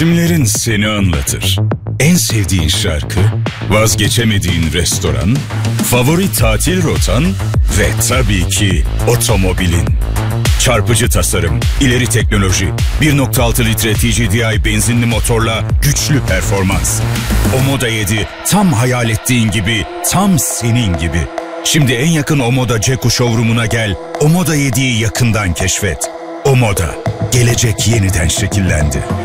Kimlerin seni anlatır? En sevdiğin şarkı, vazgeçemediğin restoran, favori tatil rotan ve tabii ki otomobilin. Çarpıcı tasarım, ileri teknoloji, 1.6 litre TGDI benzinli motorla güçlü performans. Omoda 7 tam hayal ettiğin gibi, tam senin gibi. Şimdi en yakın Omoda Ceko showroom'una gel, Omoda 7'yi yakından keşfet. Omoda, gelecek yeniden şekillendi.